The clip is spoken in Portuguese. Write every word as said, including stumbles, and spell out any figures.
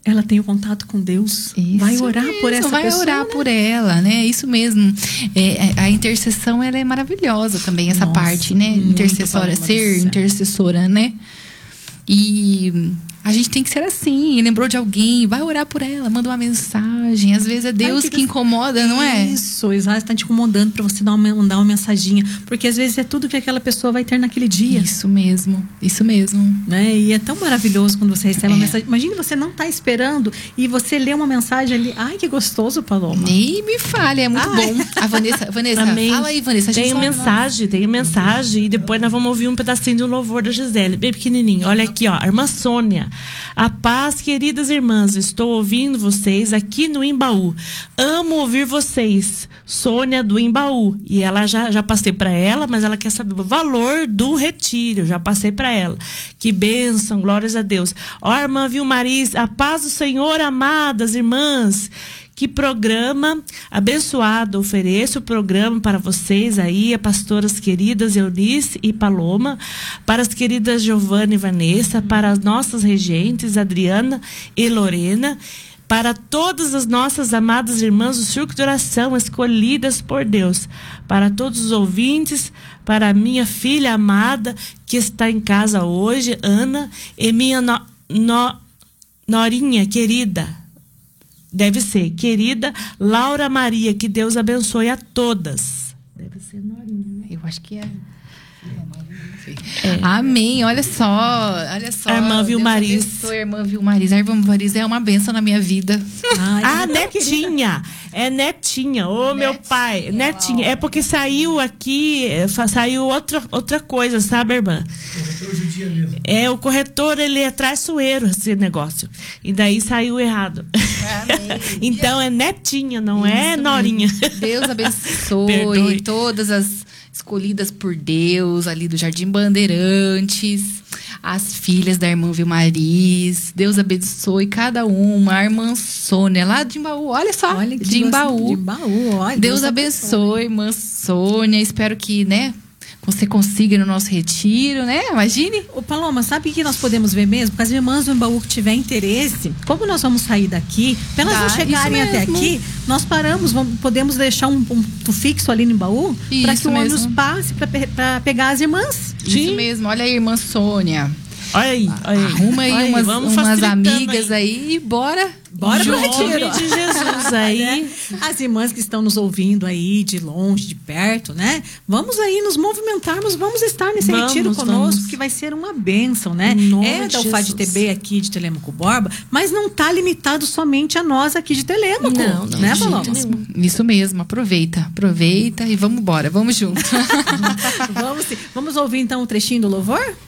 ela tem o contato com Deus. Isso vai orar mesmo, por essa vai pessoa. Vai orar né? por ela, né? Isso mesmo. É, a intercessão, ela é maravilhosa também, essa Nossa, parte, né? Intercessora, ser intercessora, né? E a gente tem que ser assim. Lembrou de alguém, vai orar por ela, manda uma mensagem. Às vezes é Deus Ai, que, que incomoda, não é? Isso, exato. Está te incomodando para você dar uma, mandar uma mensaginha. Porque às vezes é tudo que aquela pessoa vai ter naquele dia. Isso mesmo, isso mesmo. Né? E é tão maravilhoso quando você recebe é. uma mensagem. Imagine você não tá esperando e você lê uma mensagem ali. Ai, que gostoso, Paloma. Nem me fale, é muito Ai. bom. A Vanessa, Vanessa Amém. Fala aí, Vanessa. A gente tem mensagem, tem mensagem. E depois nós vamos ouvir um pedacinho do louvor da Gisele, bem pequenininho. Olha aqui, ó. A irmã Sônia. A paz, queridas irmãs, estou ouvindo vocês aqui no Imbaú. Amo ouvir vocês. Sônia do Imbaú. E ela já, já passei para ela, mas ela quer saber o valor do retiro. Já passei para ela. Que bênção, glórias a Deus. Ó, irmã Vilmaris, a paz do Senhor, amadas irmãs. Que programa abençoado. Ofereço o programa para vocês aí, a pastoras queridas Eunice e Paloma, para as queridas Giovana e Vanessa, para as nossas regentes Adriana e Lorena, para todas as nossas amadas irmãs do Círculo de Oração, escolhidas por Deus, para todos os ouvintes, para a minha filha amada que está em casa hoje, Ana, e minha no, no, norinha querida, deve ser, querida Laura Maria, que Deus abençoe a todas. Deve ser Norinha, né? Eu acho que é. É. Amém, olha só, olha só. A irmã Vilmaris. A irmã Vilmaris. A irmã Vilmaris é uma bênção na minha vida. Ai, ah, netinha. É netinha. Ô, oh, meu pai. Netinha. É porque saiu aqui, saiu outra, outra coisa, sabe, irmã? O corretor judia mesmo. É, o corretor, ele é traiçoeiro, esse negócio. E daí saiu errado. Então é netinha, não Isso é norinha. Mesmo. Deus abençoe todas as escolhidas por Deus, ali do Jardim Bandeirantes, as filhas da irmã Vilmaris. Deus abençoe cada uma. A irmã Sônia, lá de Imbaú. Olha só, olha de Imbaú. De Imbaú. Olha, Deus, Deus abençoe, irmã Sônia. Espero que, né, você consiga ir no nosso retiro, né? Imagine. Ô, Paloma, sabe o que nós podemos ver mesmo? Porque as irmãs do Imbaú que tiver interesse, como nós vamos sair daqui, para elas não chegarem até aqui, nós paramos, vamos, podemos deixar um ponto fixo ali no Imbaú, para que o mesmo. ônibus passe para pegar as irmãs. Isso Sim. mesmo. Olha aí, irmã Sônia. Olha aí, olha aí. Arruma aí olha umas, aí, umas amigas aí. aí e bora. Bora pro retiro. De Jesus aí. As irmãs que estão nos ouvindo aí, de longe, de perto, né? Vamos aí nos movimentarmos, vamos estar nesse vamos, retiro conosco, vamos. que vai ser uma bênção, né? É da U F A D T B aqui de Telêmaco Borba, mas não está limitado somente a nós aqui de Telêmaco. Não, não. Né, Paloma? Isso mesmo, aproveita, aproveita e vamos embora, vamos junto. vamos, vamos ouvir então um trechinho do louvor?